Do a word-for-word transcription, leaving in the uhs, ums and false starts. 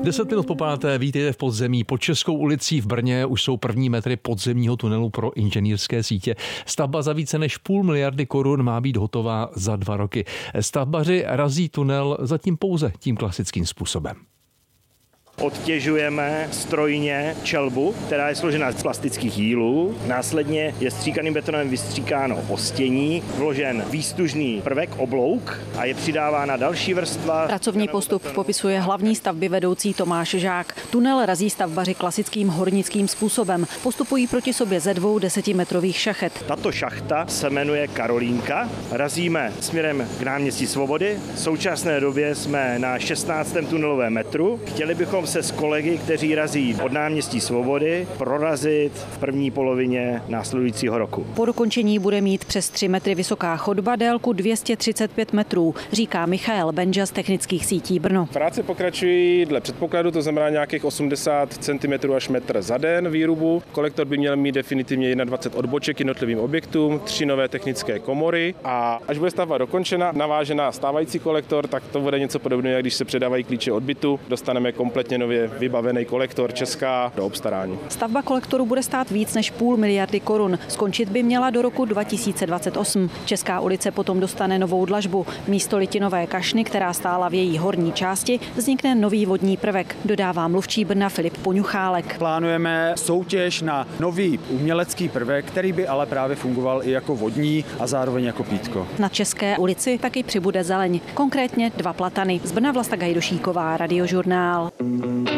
Deset minut po páté vítejte v podzemí. Pod Českou ulicí v Brně už jsou první metry podzemního tunelu pro inženýrské sítě. Stavba za více než půl miliardy korun má být hotová za dva roky. Stavbaři razí tunel zatím pouze tím klasickým způsobem. Odtěžujeme strojně čelbu, která je složena z plastických jílů. Následně je stříkaným betonem vystříkáno ostění, vložen výstužný prvek, oblouk a je přidávána další vrstva. Pracovní postup popisuje hlavní stavby vedoucí Tomáš Žák. Tunel razí stavbaři klasickým hornickým způsobem. Postupují proti sobě ze dvou desetimetrových šachet. Tato šachta se jmenuje Karolínka. Razíme směrem k náměstí Svobody. V současné době jsme na šestnáctém tunelovém metru. Chtěli bychom se s kolegy, kteří razí od náměstí Svobody, prorazit v první polovině následujícího roku. Po dokončení bude mít přes tři metry vysoká chodba délku dvě stě třicet pět metrů, říká Michael Benža z Technických sítí Brno. Práce pokračují dle předpokladu, to znamená nějakých osmdesát centimetrů až metr za den výrubu. Kolektor by měl mít definitivně dvacet jedna odboček jednotlivým objektům, tři nové technické komory a až bude stavba dokončena, navážená stávající kolektor, tak to bude něco podobného, jak když se předávají klíče od bytu, dostaneme kompletně nově vybavený kolektor Česká do obstarání. Stavba kolektoru bude stát víc než půl miliardy korun. Skončit by měla do roku dva tisíce dvacet osm. Česká ulice potom dostane novou dlažbu. Místo litinové kašny, která stála v její horní části, vznikne nový vodní prvek, dodává mluvčí Brna Filip Poňuchálek. Plánujeme soutěž na nový umělecký prvek, který by ale právě fungoval i jako vodní a zároveň jako pítko. Na České ulici taky přibude zeleň, konkrétně dva platany. Z Brna Vlasta Gajdošíková, Radiožurnál.